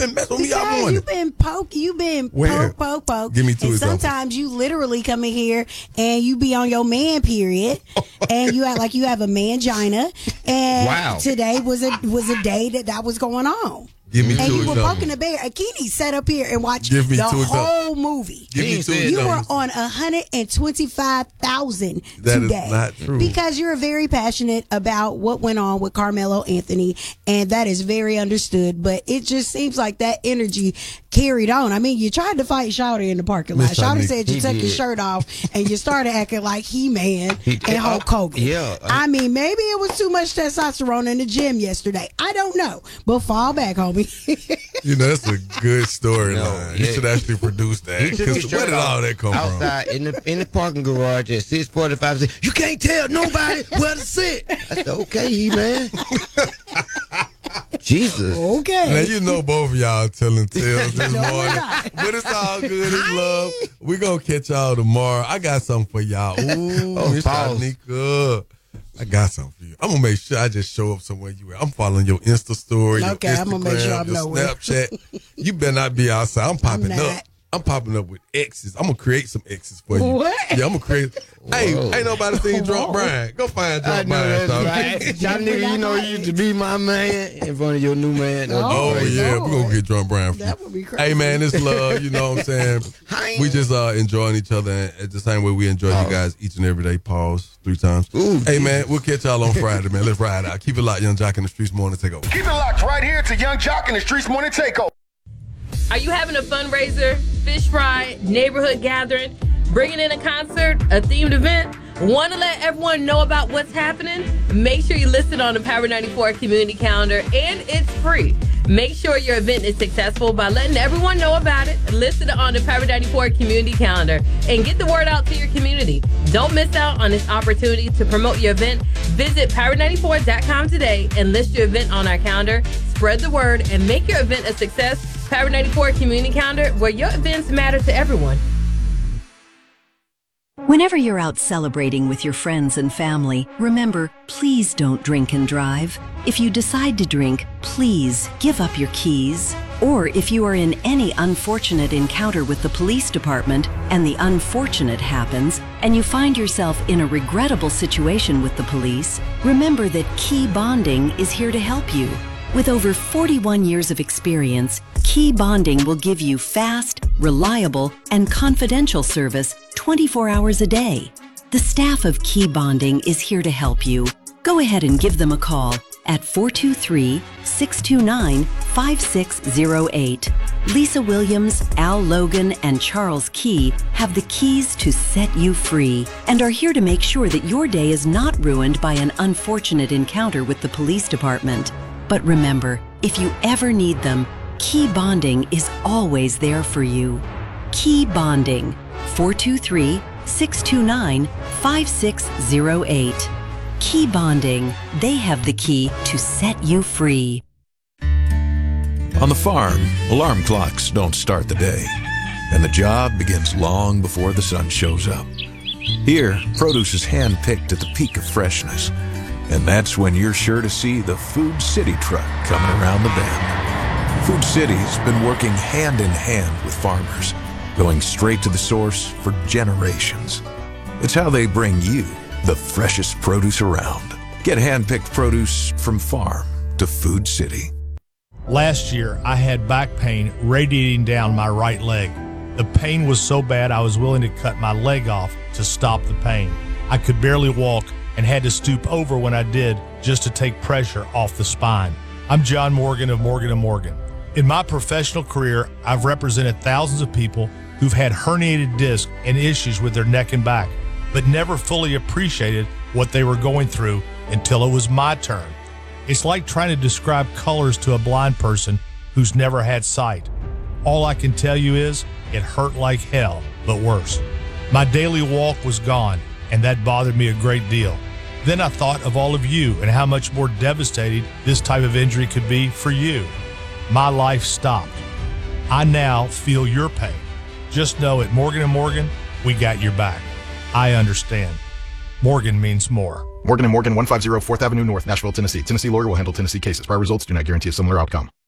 been messing with me all Because morning. you've been poke. Give me two and examples. sometimes you literally come in here and you be on your man period, and you act like you have a mangina. And Wow. today was a day that was going on. Give me And two you were examples. poking the bear. Akini sat up here and watched Give me the two examples. whole movie. Give me two You were examples. on 125,000 That is today. not true. Because you're very passionate about what went on with Carmelo Anthony, and that is very understood. But it just seems like that energy carried on. I mean, you tried to fight Shawty in the parking lot. Miss Shawty Shanique. said you He took your did. shirt off and you started acting like He-Man He- and Hulk Hogan. yeah. I mean, maybe it was too much testosterone in the gym yesterday. I don't know. But fall back, homie. You know, that's a good storyline. No, You yeah. should actually produce that. He took his 'Cause where shirt did all off that come from? outside in the parking garage at 6:45. Said, you can't tell nobody where to sit. I said, okay, man. Jesus. Okay. Now, you know both of y'all telling tales this No, we're morning. not. But it's all good. It's love. We're going to catch y'all tomorrow. I got something for y'all. Ooh, Miss pause. Shanika. I got something for you. I'm going to make sure I just show up somewhere you at. I'm following your Insta story, Okay, your I'm Instagram, gonna make sure I'm your nowhere. Snapchat. You better not be outside. I'm popping not. up. I'm popping up with X's. I'm going to create some X's for you. What? Yeah, I'm going to create. Hey, Whoa. ain't nobody seen Drunk Whoa. Brian. Go find I Drunk know Brian. that's son. right. Y'all nigga, you know you used to be my man in front of your new man. Oh, Lord. yeah, we're going to get Drunk Brian for you. That would be crazy. Hey, man, it's love. You know what I'm saying? We just enjoying each other and the same way we enjoy you guys each and every day. Pause 3 times. Ooh, hey, man, we'll catch y'all on Friday, man. Let's ride out. Keep it locked, Young Jock in the Streets Morning Takeover. Keep it locked right here to Young Jock in the Streets Morning Takeover. Are you having a fundraiser, fish fry, neighborhood gathering, bringing in a concert, a themed event? Want to let everyone know about what's happening? Make sure you list it on the Power 94 community calendar, and it's free. Make sure your event is successful by letting everyone know about it. List it on the Power 94 community calendar and get the word out to your community. Don't miss out on this opportunity to promote your event. Visit power94.com today and list your event on our calendar. Spread the word and make your event a success. Power 94 community calendar, where your events matter to everyone. Whenever you're out celebrating with your friends and family, remember, please don't drink and drive. If you decide to drink, please give up your keys. Or if you are in any unfortunate encounter with the police department and the unfortunate happens, and you find yourself in a regrettable situation with the police, remember that Key Bonding is here to help you. With over 41 years of experience, Key Bonding will give you fast, reliable, and confidential service 24 hours a day. The staff of Key Bonding is here to help you. Go ahead and give them a call at 423-629-5608. Lisa Williams, Al Logan, and Charles Key have the keys to set you free and are here to make sure that your day is not ruined by an unfortunate encounter with the police department. But remember, if you ever need them, Key Bonding is always there for you. Key Bonding, 423-629-5608. Key Bonding, they have the key to set you free. On the farm, alarm clocks don't start the day, and the job begins long before the sun shows up. Here, produce is hand-picked at the peak of freshness, and that's when you're sure to see the Food City truck coming around the bend. Food City's been working hand in hand with farmers, going straight to the source for generations. It's how they bring you the freshest produce around. Get hand-picked produce from farm to Food City. Last year, I had back pain radiating down my right leg. The pain was so bad I was willing to cut my leg off to stop the pain. I could barely walk and had to stoop over when I did just to take pressure off the spine. I'm John Morgan of Morgan & Morgan. In my professional career, I've represented thousands of people who've had herniated discs and issues with their neck and back, but never fully appreciated what they were going through until it was my turn. It's like trying to describe colors to a blind person who's never had sight. All I can tell you is it hurt like hell, but worse. My daily walk was gone, and that bothered me a great deal. Then I thought of all of you and how much more devastating this type of injury could be for you. My life stopped. I now feel your pain. Just know at Morgan & Morgan, we got your back. I understand. Morgan means more. Morgan & Morgan, 150 4th Avenue North, Nashville, Tennessee. Tennessee lawyer will handle Tennessee cases. Prior results do not guarantee a similar outcome.